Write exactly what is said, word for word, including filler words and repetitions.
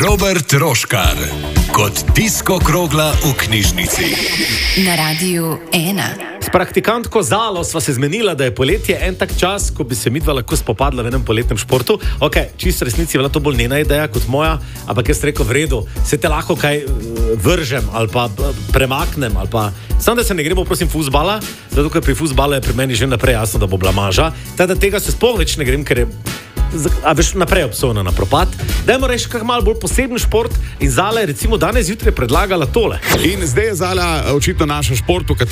Robert Roškar kot Disko Krogla v knjižnici. Na Radiu ena. S praktikantko Zalo sva se zmenila, da je poletje en tak čas, ko bi se midva lahko spopadla v enem poletnem športu. Ok, čisto resnici je bila to bolj njena ideja kot moja, ampak jaz rekel, v redu, se te lahko kaj vržem ali pa premaknem ali pa... Sam, da se ne gremo, prosim, fuzbala, zato ker pri fuzbalu je pri meni že naprej jasno, da bo blamaža. Teda tega se sploh več ne grem, ker je... A veš, naprej obsojena na propad. Dajmo reči kak malo bolj poseben šport in Zala je recimo danes zjutraj predlagala tole. In zdaj je Zala očitno našel šport, v katerem